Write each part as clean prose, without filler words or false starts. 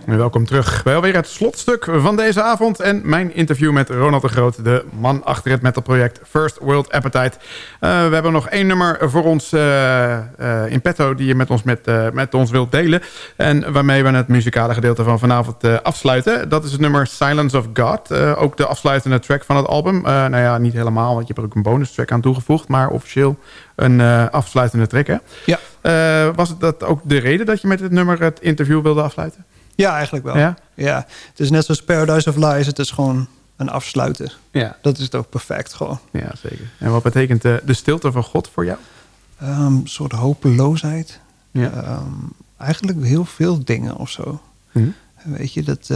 Welkom terug bij alweer het slotstuk van deze avond. En mijn interview met Ronald de Groot, de man achter het metalproject First World Appetite. We hebben nog 1 nummer voor ons in petto die je met ons wilt delen. En waarmee we het muzikale gedeelte van vanavond afsluiten. Dat is het nummer Silence of God. Ook de afsluitende track van het album. Nou ja, niet helemaal, want je hebt er ook een bonus track aan toegevoegd. Maar officieel een afsluitende track, hè? Ja. Was het dat ook de reden dat je met dit nummer het interview wilde afsluiten? Ja, eigenlijk wel. Ja? Het is net zoals Paradise of Lies. Het is gewoon een afsluiter. Ja. Dat is het ook perfect gewoon. Ja, zeker. En wat betekent de stilte van God voor jou? Een soort hopeloosheid. Ja. Eigenlijk heel veel dingen of zo. Mm-hmm. Weet je, dat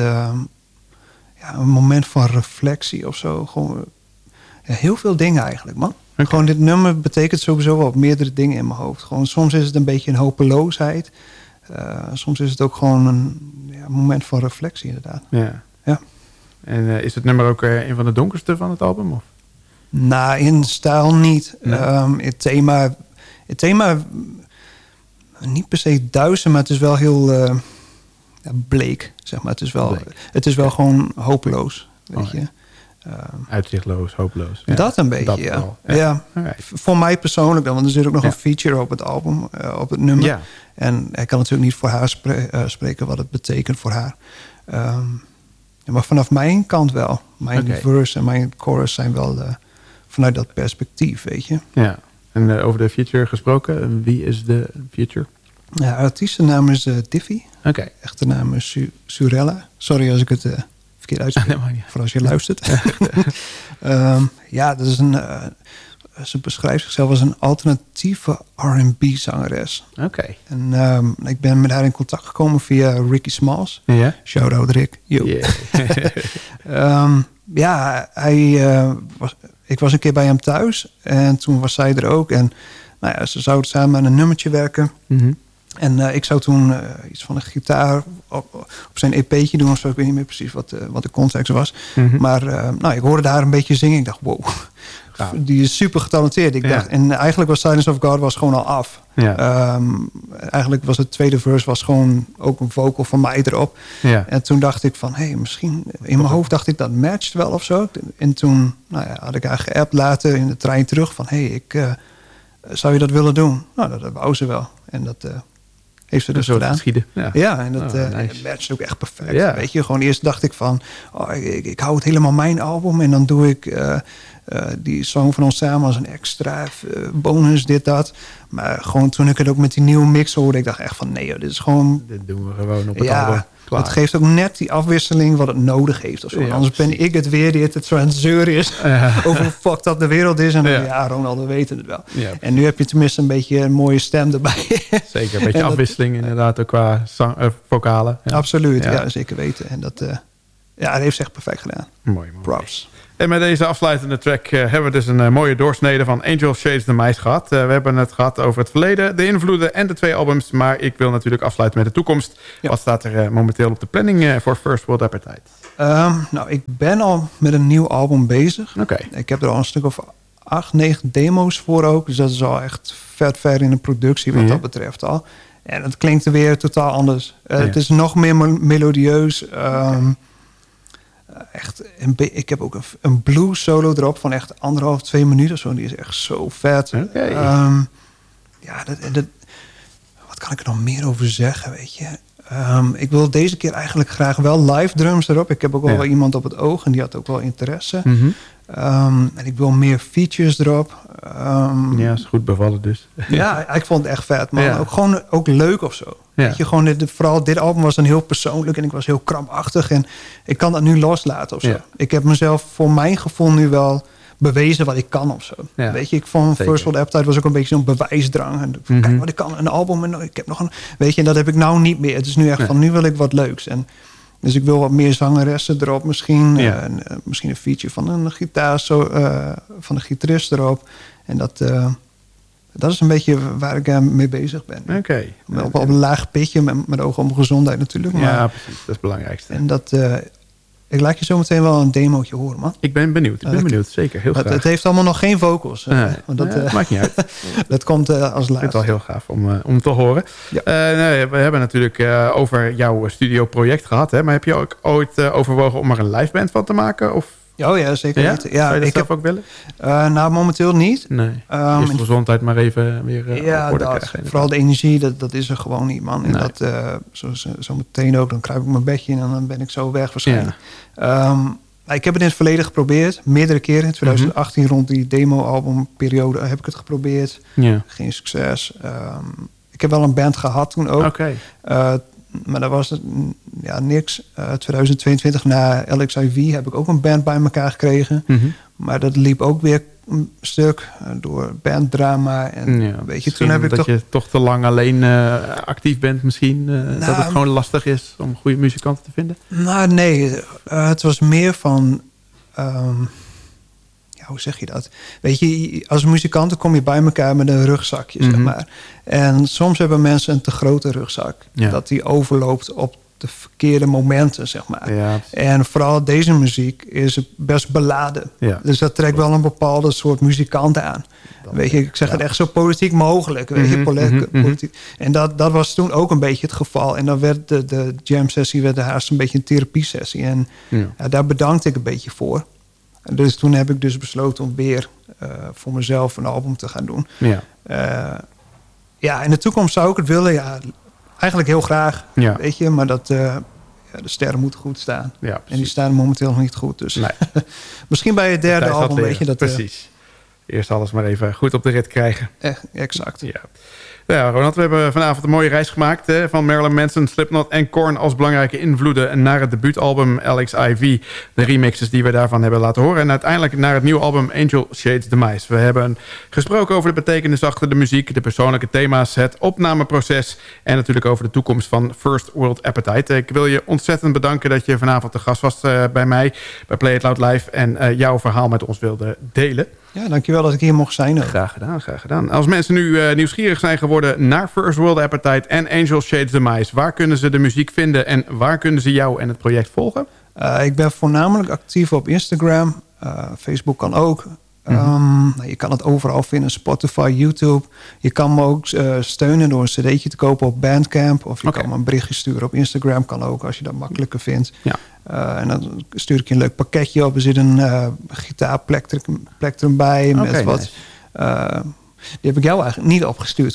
een moment van reflectie of zo. Gewoon heel veel dingen eigenlijk, man. Okay. Gewoon dit nummer betekent sowieso wel meerdere dingen in mijn hoofd. Gewoon, soms is het een beetje een hopeloosheid. Soms is het ook gewoon een moment van reflectie, inderdaad. Ja. En is het nummer ook een van de donkerste van het album? Of? Nou, in stijl niet. Nee. Het thema niet per se duister, maar het is wel heel bleek, zeg maar. Het is wel gewoon hopeloos, weet je. Uitzichtloos, hopeloos. Ja. Dat een beetje, dat ja. Voor mij persoonlijk dan, want er zit ook nog een feature op het album, op het nummer. Ja. En ik kan natuurlijk niet voor haar spreken wat het betekent voor haar. Maar vanaf mijn kant wel. Mijn verse en mijn chorus zijn wel vanuit dat perspectief, weet je. Ja, en over de feature gesproken, wie is de feature? Ja, artiestennaam is Diffie. Oké. Echte naam is Surella. Sorry als ik het verkeerd uitspreek, voor als je luistert. Dat is ze beschrijft zichzelf als een alternatieve R&B-zangeres. Oké. En ik ben met haar in contact gekomen via Ricky Smalls. Ja. Shout-out Rick. Ik was een keer bij hem thuis. En toen was zij er ook. En ze zouden samen aan een nummertje werken. Mm-hmm. En ik zou toen iets van een gitaar op zijn EP'tje doen of zo. Ik weet niet meer precies wat de context was. Mm-hmm. Maar ik hoorde haar een beetje zingen. Ik dacht, wow, die is super getalenteerd. Ik dacht, en eigenlijk was Silence of God gewoon al af. Ja. Eigenlijk was het tweede verse was gewoon ook een vocal van mij erop. Ja. En toen dacht ik van, misschien in mijn hoofd dacht ik dat matcht wel of zo. En toen had ik haar geappt later in de trein terug van, zou je dat willen doen? Nou, dat wou ze wel. En dat heeft ze dus gedaan. En dat matcht ook echt perfect. Ja. Weet je, gewoon eerst dacht ik van, ik hou het helemaal mijn album en dan doe ik die song van ons samen als een extra bonus, dit, dat. Maar gewoon toen ik het ook met die nieuwe mix hoorde, ik dacht echt van, nee, dit is gewoon... Dit doen we gewoon op het album. Klaar. Het geeft ook net die afwisseling wat het nodig heeft. Of zo. Anders ben ik het weer die het zo aan het zeuren is over hoe fucked up de wereld is. En dan, Ronaldo weet het wel. Ja, en nu heb je tenminste een beetje een mooie stem erbij. Zeker, een beetje afwisseling inderdaad ook qua vocalen. Ja. Absoluut, ja, zeker weten. En dat heeft ze echt perfect gedaan. Mooi. Props. En met deze afsluitende track hebben we dus een mooie doorsnede van Angel Shades the Mice gehad. We hebben het gehad over het verleden, de invloeden en de 2 albums. Maar ik wil natuurlijk afsluiten met de toekomst. Ja. Wat staat er momenteel op de planning voor First World Appetite? Ik ben al met een nieuw album bezig. Okay. Ik heb er al een stuk of 8, 9 demo's voor ook. Dus dat is al echt ver in de productie wat dat betreft al. En het klinkt er weer totaal anders. Het is nog meer melodieus. Echt, ik heb ook een blues solo erop van echt 1,5, 2 minuten. Zo. Die is echt zo vet. Okay. Wat kan ik er nog meer over zeggen, weet je? Ik wil deze keer eigenlijk graag wel live drums erop. Ik heb ook wel iemand op het oog en die had ook wel interesse. Mm-hmm. En ik wil meer features erop. Is goed bevallen dus. Ja, ik vond het echt vet, man. Ja. Ook leuk of zo. Ja. Weet je, gewoon vooral dit album was dan heel persoonlijk en ik was heel krampachtig. En ik kan dat nu loslaten of zo. Ja. Ik heb mezelf voor mijn gevoel nu wel bewezen wat ik kan of zo. Ja. Weet je, ik vond First World Appetite was ook een beetje zo'n bewijsdrang. En kijk wat ik kan, een album en ik heb nog een... Weet je, en dat heb ik nou niet meer. Het is nu echt van, nu wil ik wat leuks. En dus ik wil wat meer zangeressen erop misschien. Ja. Misschien een feature van een gitaar, van een gitarist erop. En dat is een beetje waar ik mee bezig ben. Okay. Op een laag pitje, met oog op mijn gezondheid natuurlijk. Maar, ja, precies. Dat is het belangrijkste. En dat... Ik laat je zo meteen wel een demootje horen, man. Ik ben benieuwd, zeker. Heel graag. Het heeft allemaal nog geen vocals. Dat maakt niet uit. Dat komt als laatste. Ik vind het wel heel gaaf om te horen. Ja. We hebben natuurlijk over jouw studioproject gehad. Hè? Maar heb je ook ooit overwogen om er een live band van te maken? Of... Oh ja, zeker weten. Ja, zou je dat zelf ook willen? Nou, momenteel niet. Nee. Eerst de gezondheid maar even weer op orde krijgen. Vooral de energie, dat is er gewoon niet, man. En dat, zo meteen ook, dan kruip ik mijn bedje in en dan ben ik zo weg waarschijnlijk. Ja. Ik heb het in het verleden geprobeerd, meerdere keren. In 2018 rond die demo-albumperiode heb ik het geprobeerd. Ja. Geen succes. Ik heb wel een band gehad toen ook. Okay. Maar dat was niks. 2022 na LXIV heb ik ook een band bij elkaar gekregen. Maar dat liep ook weer een stuk door banddrama. En weet je, toen heb ik je toch te lang alleen actief bent misschien. Dat het gewoon lastig is om goede muzikanten te vinden? Nou, nee. Het was meer van... hoe zeg je dat? Weet je, als muzikanten kom je bij elkaar met een rugzakje, zeg maar. En soms hebben mensen een te grote rugzak. Ja. Dat die overloopt op de verkeerde momenten, zeg maar. Ja, en vooral deze muziek is best beladen. Ja. Dus dat trekt wel een bepaalde soort muzikanten aan. Weet je, ik zeg het echt zo politiek mogelijk. Weet je, politiek. En dat was toen ook een beetje het geval. En dan werd de jam sessie haast een beetje een therapie sessie. En daar bedankte ik een beetje voor. Dus toen heb ik dus besloten om weer voor mezelf een album te gaan doen. Ja. In de toekomst zou ik het willen. Ja, eigenlijk heel graag. Ja. Weet je, maar dat, de sterren moeten goed staan. Ja, en die staan momenteel nog niet goed. Dus nee. Misschien bij het derde album weet je dat... Precies. Eerst alles maar even goed op de rit krijgen. Exact. Ja. Ja, Ronald, we hebben vanavond een mooie reis gemaakt. Van Marilyn Manson, Slipknot en Korn als belangrijke invloeden naar het debuutalbum LXIV. De remixes die we daarvan hebben laten horen. En uiteindelijk naar het nieuwe album Angel Shades Demise. We hebben gesproken over de betekenis achter de muziek, de persoonlijke thema's, het opnameproces en natuurlijk over de toekomst van First World Appetite. Ik wil je ontzettend bedanken dat je vanavond te gast was bij mij, bij Play It Loud Live en jouw verhaal met ons wilde delen. Ja, dankjewel dat ik hier mocht zijn. Graag gedaan, graag gedaan. Als mensen nu nieuwsgierig zijn geworden naar First World Appetite en Angel Shades Demise, waar kunnen ze de muziek vinden en waar kunnen ze jou en het project volgen? Ik ben voornamelijk actief op Instagram. Facebook kan ook. Je kan het overal vinden, Spotify, YouTube. Je kan me ook steunen door een cd'tje te kopen op Bandcamp. Of je kan me een berichtje sturen op Instagram, kan ook als je dat makkelijker vindt. Ja. En dan stuur ik je een leuk pakketje op. Er zit een gitaarplectrum bij met wat... Nice. Die heb ik jou eigenlijk niet opgestuurd.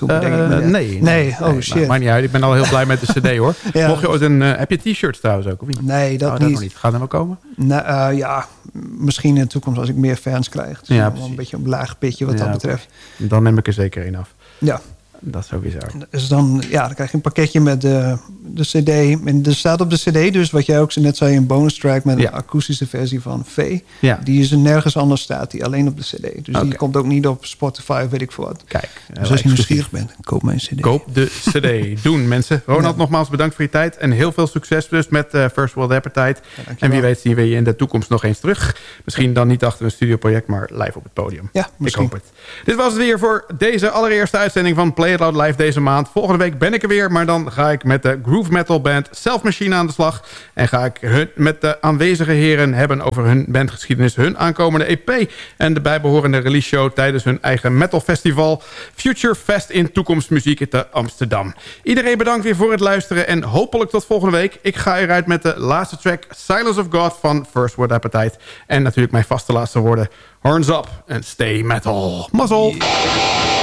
Nee. Oh shit. Maar niet uit. Ik ben al heel blij met de cd hoor. Ja. Mocht je ooit heb je t-shirts trouwens ook? Of niet? Nee, dat niet. Nog niet. Gaat er wel komen? Misschien in de toekomst als ik meer fans krijg. Dus een beetje een laag pitje wat dat betreft. Dan neem ik er zeker één af. Ja. Dat sowieso. Dus dan krijg je een pakketje met de cd. En er staat op de cd dus, wat jij ook net zei, een bonus track met een akoestische versie van V. Ja. Die is er nergens anders staat, die alleen op de cd. Dus die komt ook niet op Spotify, weet ik veel wat. Kijk. Dus als je nieuwsgierig bent, koop mijn cd. Koop de cd. Doen mensen. Ronald, nogmaals bedankt voor je tijd. En heel veel succes dus met First World Appetite. En wie weet zien we je in de toekomst nog eens terug. Misschien dan niet achter een studioproject, maar live op het podium. Ja, misschien. Ik hoop het. Dit was het weer voor deze allereerste uitzending van Play It Loud Live deze maand. Volgende week ben ik er weer, maar dan ga ik met de groove metal band Self Machine aan de slag. En ga ik met de aanwezige heren hebben over hun bandgeschiedenis, hun aankomende EP en de bijbehorende release show tijdens hun eigen metal festival Future Fest in Toekomstmuziek te Amsterdam. Iedereen bedankt weer voor het luisteren en hopelijk tot volgende week. Ik ga eruit met de laatste track Silence of God van First World Appetite. En natuurlijk mijn vaste laatste woorden. Horns up and stay metal. Mazzel! Yeah.